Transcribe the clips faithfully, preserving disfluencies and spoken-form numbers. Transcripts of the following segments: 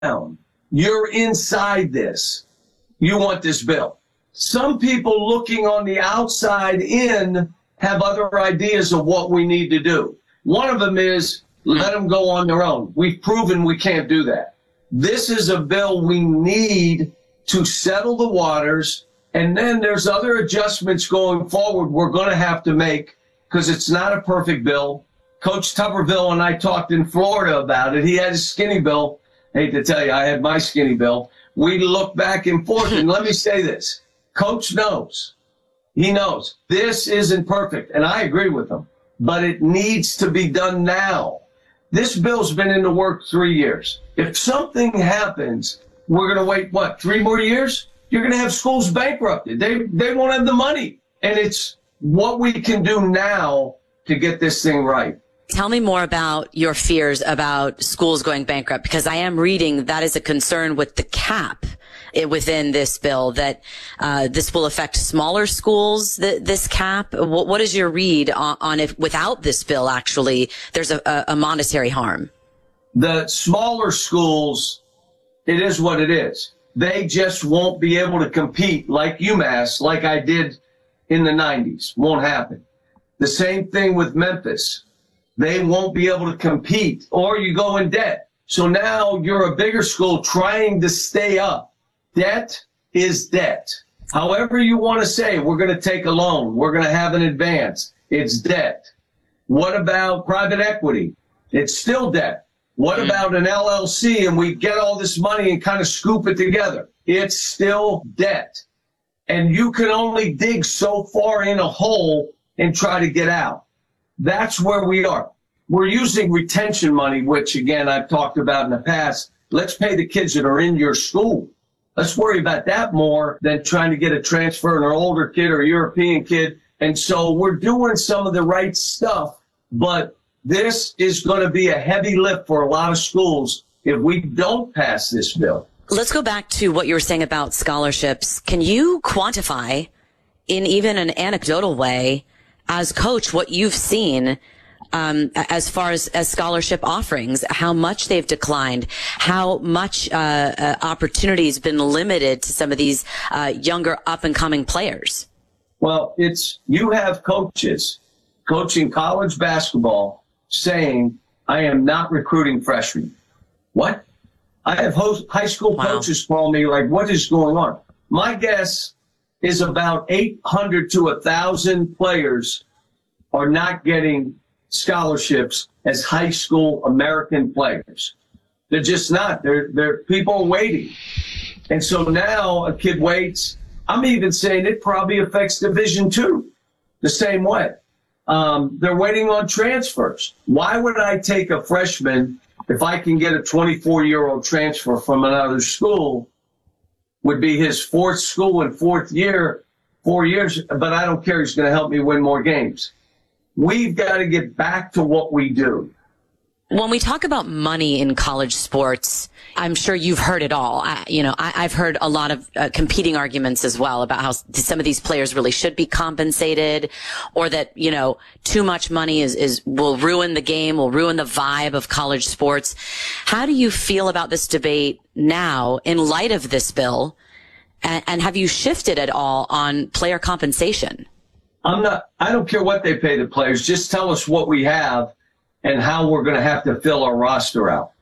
down. You're inside this. You want this bill. Some people looking on the outside in have other ideas of what we need to do. One of them is let them go on their own. We've proven we can't do that. This is a bill we need to settle the waters. And then there's other adjustments going forward we're going to have to make because it's not a perfect bill. Coach Tuberville and I talked in Florida about it. He had his skinny bill. I hate to tell you, I had my skinny bill. We look back and forth. And let me say this. Coach knows. He knows. This isn't perfect. And I agree with him. But it needs to be done now. This bill's been in the works three years. If something happens, we're going to wait, what, three more years? You're going to have schools bankrupted. They they won't have the money. And it's what we can do now to get this thing right. Tell me more about your fears about schools going bankrupt, because I am reading that is a concern with the cap within this bill, that uh, this will affect smaller schools, th- this cap. What, what is your read on, on if without this bill, actually, there's a, a monetary harm? The smaller schools, it is what it is. They just won't be able to compete like UMass, like I did in the nineties. Won't happen. The same thing with Memphis. They won't be able to compete, or you go in debt. So now you're a bigger school trying to stay up. Debt is debt. However you want to say, we're going to take a loan, we're going to have an advance. It's debt. What about private equity? It's still debt. What about an L L C and we get all this money and kind of scoop it together? It's still debt. And you can only dig so far in a hole and try to get out. That's where we are. We're using retention money, which, again, I've talked about in the past. Let's pay the kids that are in your school. Let's worry about that more than trying to get a transfer in an older kid or a European kid. And so we're doing some of the right stuff, but this is going to be a heavy lift for a lot of schools if we don't pass this bill. Let's go back to what you were saying about scholarships. Can you quantify, in even an anecdotal way, as coach, what you've seen um, as far as, as scholarship offerings, how much they've declined, how much uh, uh, opportunity has been limited to some of these uh, younger up-and-coming players? Well, it's you have coaches coaching college basketball saying, I am not recruiting freshmen. What? I have host, high school wow. coaches call me like, what is going on? My guess is about eight hundred to one thousand players are not getting scholarships as high school American players. They're just not. They're, they're people waiting. And so now a kid waits. I'm even saying it probably affects Division two the same way. Um, they're waiting on transfers. Why would I take a freshman if I can get a twenty-four-year-old transfer from another school? Would be his fourth school and fourth year, four years, but I don't care. He's going to help me win more games. We've got to get back to what we do. When we talk about money in college sports, I'm sure you've heard it all. I, you know, I, I've heard a lot of uh, competing arguments as well about how some of these players really should be compensated, or that, you know, too much money is, is will ruin the game, will ruin the vibe of college sports. How do you feel about this debate now in light of this bill? And, and have you shifted at all on player compensation? I'm not, I don't care what they pay the players. Just tell us what we have and how we're going to have to fill our roster out.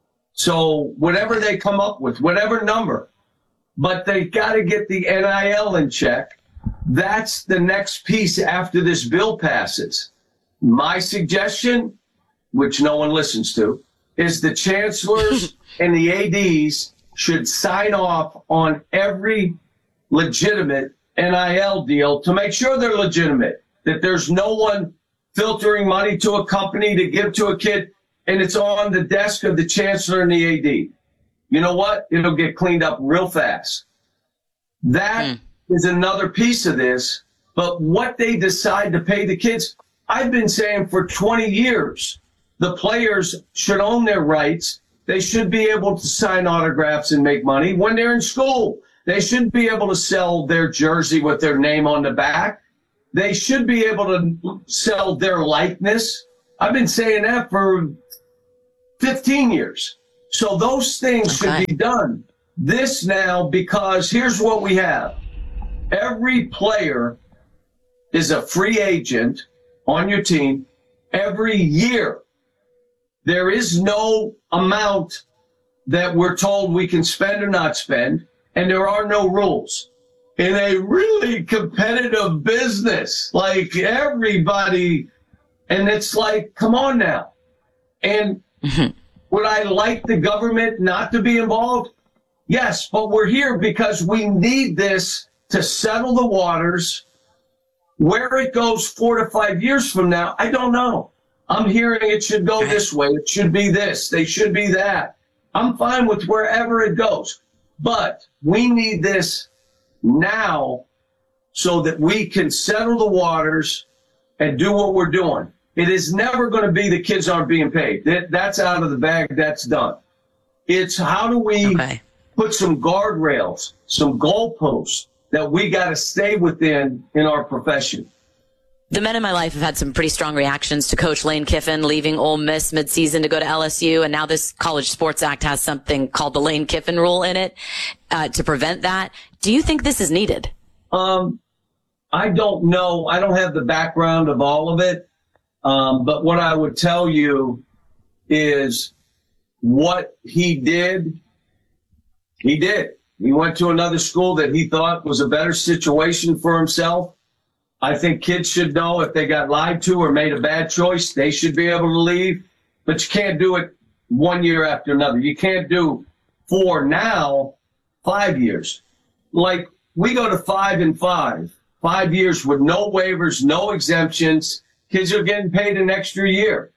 So whatever they come up with, whatever number, but they got to get the N I L in check. That's the next piece after this bill passes. My suggestion, which no one listens to, is the chancellors and the A Ds should sign off on every legitimate N I L deal to make sure they're legitimate, that there's no one filtering money to a company to give to a kid, and it's on the desk of the chancellor and the A D. You know what? It'll get cleaned up real fast. That mm. is another piece of this, but what they decide to pay the kids, I've been saying for twenty years, the players should own their rights. They should be able to sign autographs and make money when they're in school. They shouldn't be able to sell their jersey with their name on the back. They should be able to sell their likeness. I've been saying that for fifteen years. So those things Okay. should be done. This now, because here's what we have. Every player is a free agent on your team every year. There is no amount that we're told we can spend or not spend, and there are no rules. In a really competitive business, like everybody, and it's like, come on now. And Mm-hmm. would I like the government not to be involved? Yes, but we're here because we need this to settle the waters. Where it goes four to five years from now, I don't know. I'm hearing it should go this way. It should be this. They should be that. I'm fine with wherever it goes. But we need this now so that we can settle the waters and do what we're doing. It is never going to be the kids aren't being paid. That, that's out of the bag. That's done. It's how do we Okay. put some guardrails, some goalposts that we got to stay within in our profession. The men in my life have had some pretty strong reactions to Coach Lane Kiffin leaving Ole Miss midseason to go to L S U, and now this College Sports Act has something called the Lane Kiffin rule in it uh, to prevent that. Do you think this is needed? Um, I don't know. I don't have the background of all of it. Um, but what I would tell you is what he did, he did. He went to another school that he thought was a better situation for himself. I think kids should know if they got lied to or made a bad choice, they should be able to leave. But you can't do it one year after another. You can't do four now, five years. Like we go to five and five, five years with no waivers, no exemptions. Kids are getting paid an extra year.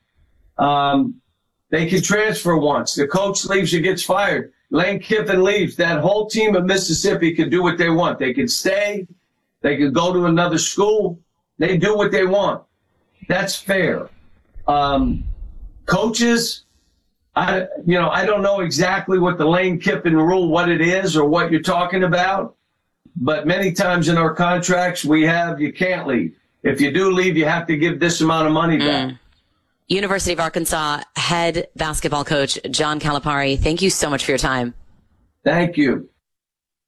Um, they can transfer once. The coach leaves or gets fired. Lane Kiffin leaves. That whole team of Mississippi can do what they want. They can stay. They can go to another school. They do what they want. That's fair. Um, coaches, I, you know, I don't know exactly what the Lane Kiffin rule, what it is or what you're talking about. But many times in our contracts, we have you can't leave. If you do leave, you have to give this amount of money back. Mm. University of Arkansas head basketball coach John Calipari, thank you so much for your time. Thank you.